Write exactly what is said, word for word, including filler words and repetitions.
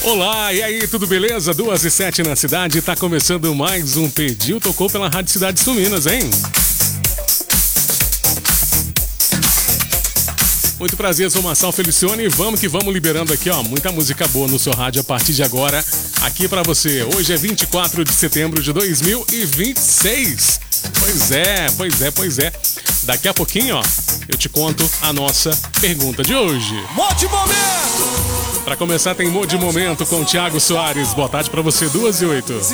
Olá, e aí, tudo beleza? duas e sete na cidade, tá começando mais um Pediu, Tocou pela Rádio Cidade Sul Minas, hein? Muito prazer, sou Marçal Felicione e vamos que vamos liberando aqui, ó, muita música boa no seu rádio a partir de agora, aqui pra você. Hoje é vinte e quatro de setembro de dois mil e vinte e seis. Pois é, pois é, pois é. Daqui a pouquinho, ó, eu te conto a nossa pergunta de hoje. Mode Momento! Pra começar, tem Mode Momento com o Thiago Soares. Boa tarde pra você, duas e oito.